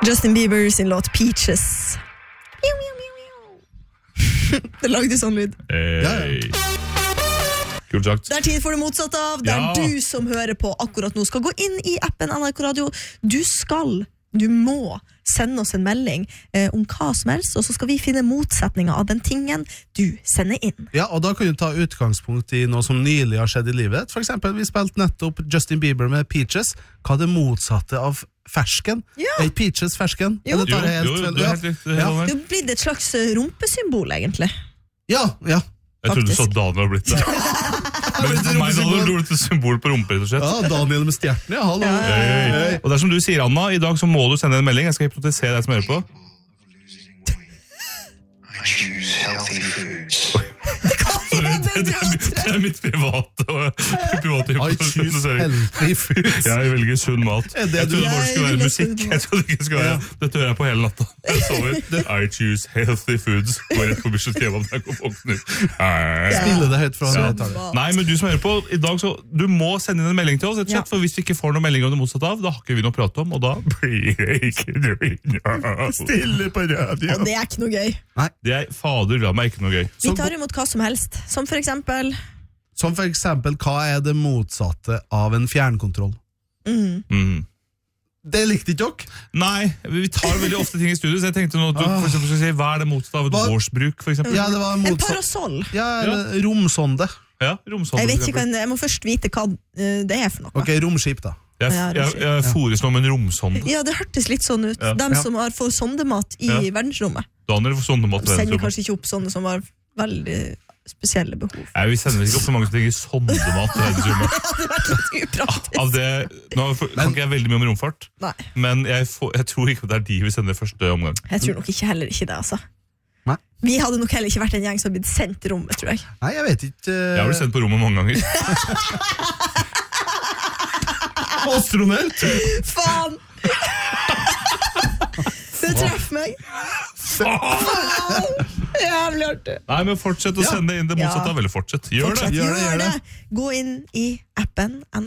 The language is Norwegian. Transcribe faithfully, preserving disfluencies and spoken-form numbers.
Justin Bieber sin låt Peaches. Det lagde sånn lyd. Hey. Kult sagt. Det er tid for det motsatte av. Det er Ja. du som hører på akkurat nå skal gå inn i appen N R K Radio. Du skal, du må sende oss en melding eh, om hva som helst, og så skal vi finne motsetninger av den tingen du sender inn. Ja, og da kan du ta utgangspunkt i noe som nylig har skjedd i livet. For eksempel, vi spilte nettopp Justin Bieber med Peaches. Hva er det motsatte av fersken? Ja. Er Peaches fersken? Jo. Eller tar jeg helt Jo, jo, feil? du er Ja. helt riktig. Ja. Det er blitt et slags rumpesymbol, egentlig. Ja, ja. Jeg trodde du Faktisk. så Daniel har blitt det. Men for meg da hadde du blitt et symbol på rumpe, rett og slett. Ja, Daniel med stjerten, ja. Hallo. Hey, hey. Og det er som du sier, Anna, i dag så må du sende en melding. Jeg skal hypnotisere deg som hører på. I choose healthy foods. Det er, det er mitt private, private I choose hypnotisering. healthy foods. Jeg velger sunn mat. Er det Jeg du- trodde bare det skulle være Jeg musikk. vil ha Jeg trodde ikke det skulle være Dette hører jeg på hele natta. Jeg sover. I choose healthy foods. Går rett på Bislett Kebab når jeg går våkner. Spille det høyt fra Ja. høyttaler. Nei, men du som hører på, i dag så du må sende inn en melding til oss, rett og slett, Ja. for hvis vi ikke får noen melding om det motsatte av, da har ikke vi noe å prate om, og da blir det ikke noe stille på radio. Og det er ikke noe gøy. Det er fader la meg ikke noe gøy. Vi tar imot hva som helst, som for eksempel Som for eksempel, hva er det motsatte av en fjernkontroll? Mm. Det likte ikke dere? Nei, vi tar veldig ofte ting i studio, så jeg tenkte nå at du for eksempel skal si, hva er det motsatte av et Hva? gårdsbruk, for eksempel? Ja, det var en motsatt. parasoll. Ja, eller romsonde. Ja, romsånd, Jeg for vet ikke, eksempel. hva- jeg må først vite hva eh, det er for noe. Ok, romskip da. Jeg, Ja, jeg, jeg fôres nå med en romsonde. Ja, det hørtes litt sånn ut. Ja. Dem Ja. som har fått sondemat i Ja. verdensrommet. Daniel får sånne mat. Sender kanskje ikke opp sånne som har veldig spesielle behov. Nei, vi sender ikke opp så mange som trenger sondemat til verdensrommet. Det var litt upraktisk. Av det, nå kan ikke jeg veldig mye om romfart, Nei, men jeg, får, jeg tror ikke det er de vi sender første omgang. jeg tror nok ikke heller ikke det, altså. Nei. Vi hadde nok heller ikke vært en gjeng som hadde blitt sendt til rommet, tror jeg. Nei, jeg vet ikke. eh, Jeg har blitt sendt på rommet mange ganger. Astronaut! Faen! Det treffer meg. Faen! Jævlig artig. Nei, men fortsett å Ja. sende inn det motsatte Ja. av, eller fortsett. Gjør det! Fortsett, Gjør det, gjør gjør det. det. Gå inn i appen N